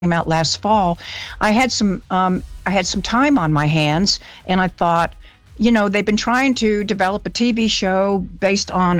came out last fall, I had some time on my hands, and I thought, they've been trying to develop a TV show based on,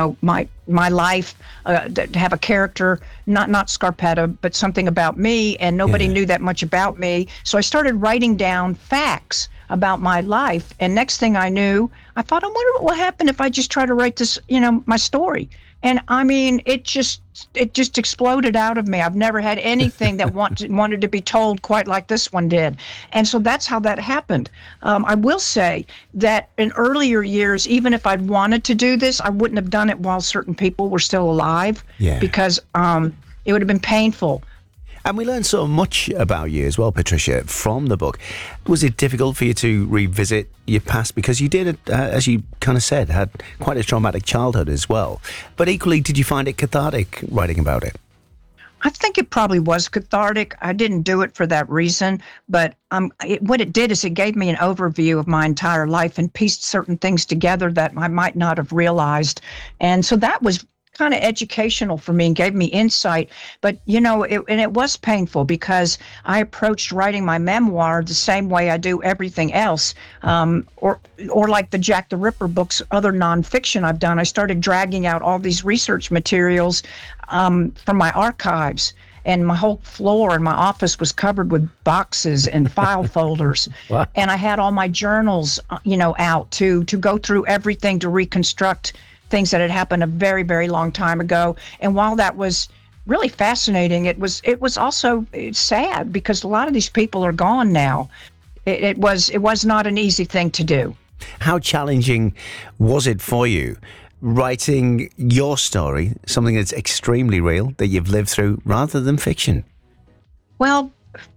my life, to have a character, not Scarpetta, but something about me, and nobody knew that much about me. So I started writing down facts about my life, and next thing I knew, I thought, I wonder what will happen if I just try to write this, my story. And I mean, it just exploded out of me. I've never had anything that wanted to be told quite like this one did. And so that's how that happened. I will say that in earlier years, even if I'd wanted to do this, I wouldn't have done it while certain people were still alive, because it would have been painful. And we learned so much about you as well, Patricia, from the book. Was it difficult for you to revisit your past? Because you did, as you kind of said, had quite a traumatic childhood as well. But equally, did you find it cathartic writing about it? I think it probably was cathartic. I didn't do it for that reason, but what it did is it gave me an overview of my entire life and pieced certain things together that I might not have realized. And so that was kind of educational for me and gave me insight. But, it was painful because I approached writing my memoir the same way I do everything else. Or like the Jack the Ripper books, other nonfiction I've done, I started dragging out all these research materials from my archives. And my whole floor in my office was covered with boxes and file folders. Wow. And I had all my journals, out to go through everything to reconstruct things that had happened a very, very long time ago. And while that was really fascinating, it was also sad because a lot of these people are gone now. It was not an easy thing to do. How challenging was it for you writing your story, something that's extremely real, that you've lived through, rather than fiction? Well,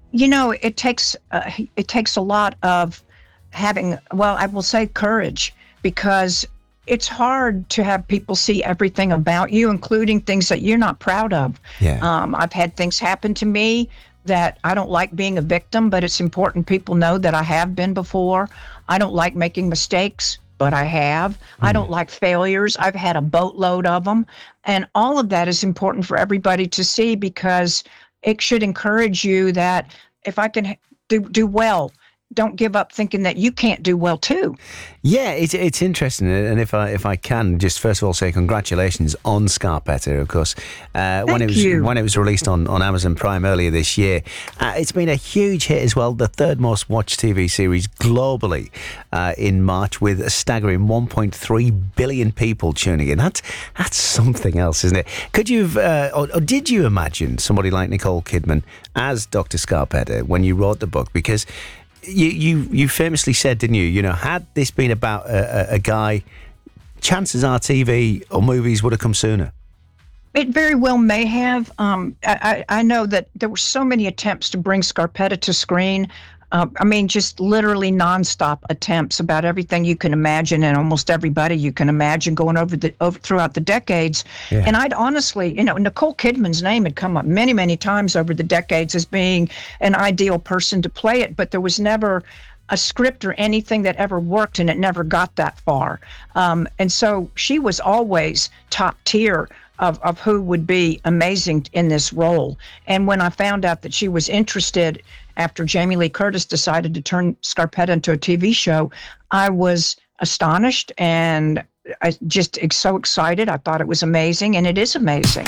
it takes a lot of having, I will say, courage, because it's hard to have people see everything about you, including things that you're not proud of. I've had things happen to me that I don't like being a victim, but it's important people know that I have been before. I don't like making mistakes, but I have. I don't like failures. I've had a boatload of them. And all of that is important for everybody to see, because it should encourage you that if I can do well, don't give up thinking that you can't do well too. Yeah, it's interesting, and if I can just first of all say congratulations on Scarpetta, of course. When it was released on Amazon Prime earlier this year, it's been a huge hit as well. The third most watched TV series globally in March, with a staggering 1.3 billion people tuning in. That's something else, isn't it? Could you or did you imagine somebody like Nicole Kidman as Dr. Scarpetta when you wrote the book? Because You famously said, didn't you? Had this been about a guy, chances are TV or movies would have come sooner. It very well may have. I know that there were so many attempts to bring Scarpetta to screen. Just literally nonstop attempts about everything you can imagine and almost everybody you can imagine going over throughout the decades. Yeah. And I'd honestly, Nicole Kidman's name had come up many, many times over the decades as being an ideal person to play it, but there was never a script or anything that ever worked, and it never got that far. And so she was always top tier of who would be amazing in this role. And when I found out that she was interested after Jamie Lee Curtis decided to turn Scarpetta into a TV show, I was astonished, and I just so excited. I thought it was amazing, and it is amazing.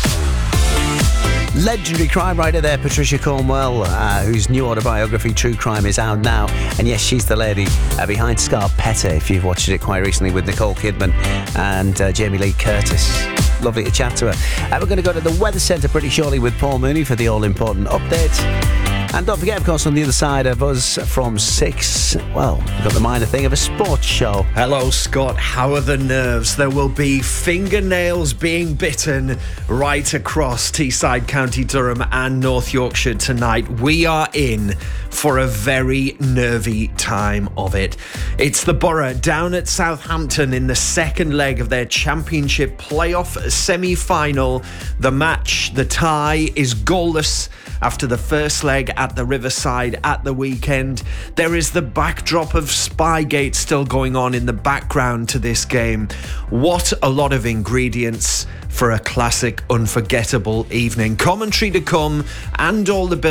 Legendary crime writer there, Patricia Cornwell, whose new autobiography, True Crime, is out now. And yes, she's the lady behind Scarpetta, if you've watched it quite recently, with Nicole Kidman and Jamie Lee Curtis. Lovely to chat to her. We're going to go to the Weather Centre pretty shortly with Paul Mooney for the all-important update. And don't forget, of course, on the other side of us from 6, we've got the minor thing of a sports show. Hello, Scott. How are the nerves? There will be fingernails being bitten right across Teesside, County Durham and North Yorkshire tonight. We are in for a very nervy time of it. It's the Borough down at Southampton in the second leg of their championship playoff semi-final. The match, the tie, is goalless after the first leg at the Riverside at the weekend. There is the backdrop of Spygate still going on in the background to this game. What a lot of ingredients for a classic, unforgettable evening. Commentary to come and all the